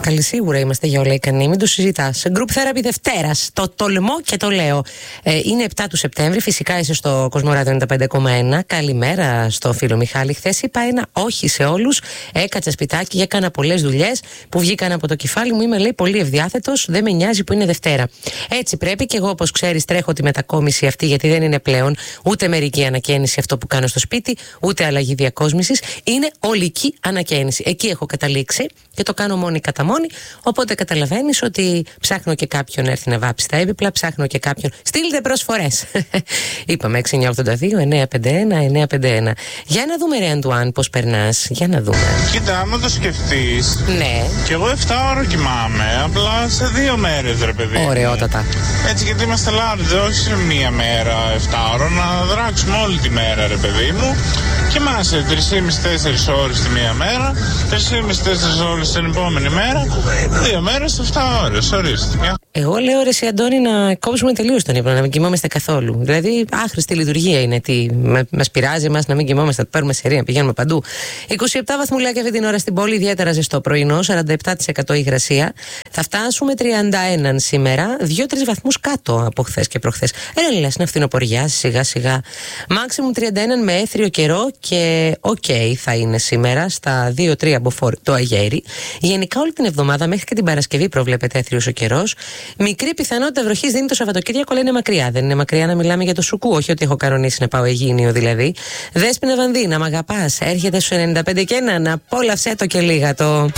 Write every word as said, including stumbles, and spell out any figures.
Καλή, σίγουρα είμαστε για όλα ικανοί, μην το συζητάς. Group Therapy Δευτέρας. Το τολμώ και το λέω. Ε, είναι επτά του Σεπτέμβρη, φυσικά είσαι στο Κοσμοράδιο ενενήντα πέντε κόμμα ένα. Καλημέρα στο φίλο Μιχάλη. Χθες είπα ένα όχι σε όλους. Έκατσα σπιτάκι, έκανα πολλές δουλειές που βγήκαν από το κεφάλι μου. Είμαι, λέει, πολύ ευδιάθετος. Δεν με νοιάζει που είναι Δευτέρα. Έτσι πρέπει και εγώ, όπως ξέρεις, τρέχω τη μετακόμιση αυτή, γιατί δεν είναι πλέον ούτε μερική ανακαίνιση αυτό που κάνω στο σπίτι, ούτε αλλαγή διακόσμησης. Είναι ολική ανακαίνιση. Εκεί έχω καταλήξει και το κάνω μόνη κατά μόνη. Οπότε καταλαβαίνεις ότι ψάχνω και κάποιον να έρθει να βάψει τα έπιπλα, ψάχνω και κάποιον. Στείλτε προσφορές. Είπαμε έξι εννιά ογδόντα δύο εννιά πέντε ένα εννιά πέντε ένα. Για να δούμε, ρε Αντουάν, πώς περνάς. Για να δούμε. Κοίτα, άμα το σκεφτείς. Ναι. Κι εγώ εφτά ώρες κοιμάμαι. Απλά σε δύο μέρες, ρε παιδί. Ωραιότατα. Έτσι, γιατί είμαστε λάρτζε, όχι σε μία μέρα εφτά ώρες. Να δράξουμε όλη τη μέρα, ρε παιδί μου. Κοιμάσαι τρεις και μισή με τέσσερις ώρες τη μία μέρα, τρεις και μισή με τέσσερις ώρες την επόμενη μέρα, δύο μέρες, εφτά ώρες, ορίστε. Εγώ λέω, ρε εσύ Αντώνη, να κόψουμε τελείως τον ύπνο, να μην κοιμόμαστε καθόλου. Δηλαδή, άχρηστη λειτουργία είναι. Τι μας πειράζει εμάς να μην κοιμόμαστε, να παίρνουμε σερία, να πηγαίνουμε παντού. είκοσι επτά βαθμουλάκια αυτή την ώρα στην πόλη, ιδιαίτερα ζεστό πρωινό, σαράντα επτά τοις εκατό υγρασία. Θα φτάσουμε τριάντα ένα σήμερα, δύο τρεις βαθμούς κάτω από χθες και προχθές. Έλα, λες να φθινοποριάσει σιγά σιγά. Μάξιμουμ τριάντα ένα με έθριο καιρό και οκ okay, θα είναι σήμερα στα δύο τρία μποφόρ το αγέρι. Γενικά όλη την εβδομάδα μέχρι και την Παρασκευή προβλέπεται έθριος ο καιρός. Μικρή πιθανότητα βροχής δίνει το Σαββατοκύριακο, αλλά είναι μακριά. Δεν είναι μακριά να μιλάμε για το Σουκού, όχι ότι έχω κανονίσει να πάω Αιγίνιο δηλαδή. Δέσποινα Βανδίνα, μ' αγαπάς, έρχεται στους ενενήντα πέντε και ένα, απόλαυσέ το και λίγα το.